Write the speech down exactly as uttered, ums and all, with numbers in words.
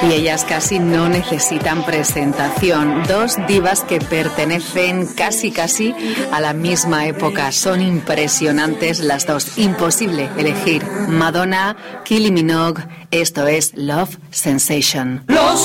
Y ellas casi no necesitan presentación. Dos divas que pertenecen casi casi a la misma época. Son impresionantes las dos. Imposible elegir. Madonna, Kylie Minogue. Esto es Love Sensation. Los